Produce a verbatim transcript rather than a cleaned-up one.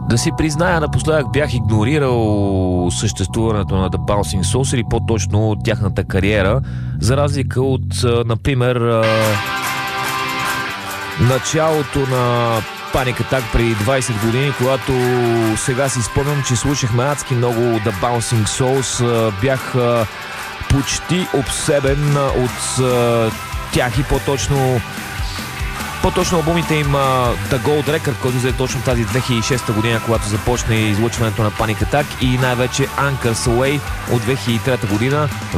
Да си призная, напоследък бях игнорирал съществуването на The Bouncing Souls или по-точно тяхната кариера, за разлика от, например, началото на Panic Attack преди двайсет години, когато сега си спомням, че слушахме адски много The Bouncing Souls. Бях почти обсебен от тях и по-точно По-точно албумите им The Gold Record, който взе точно тази две хиляди и шеста година, когато започна излъчването на Panic Attack, и най-вече Anchors Away от две хиляди и трета година.